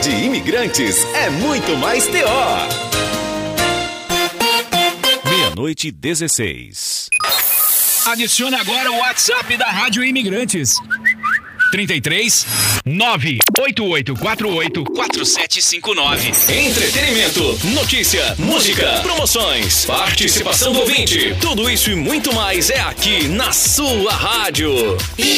de Imigrantes é muito mais TO. 00:16. Adicione agora o WhatsApp da Rádio Imigrantes. 33 98848 4759. Entretenimento, notícia, música, promoções, participação do ouvinte. Tudo isso e muito mais é aqui na sua rádio.